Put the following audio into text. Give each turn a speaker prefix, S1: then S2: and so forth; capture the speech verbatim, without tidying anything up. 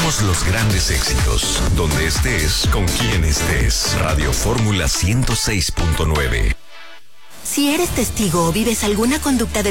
S1: Somos los grandes éxitos. Donde estés, con quien estés. Radio Fórmula ciento seis punto nueve.
S2: Si eres testigo o vives alguna conducta de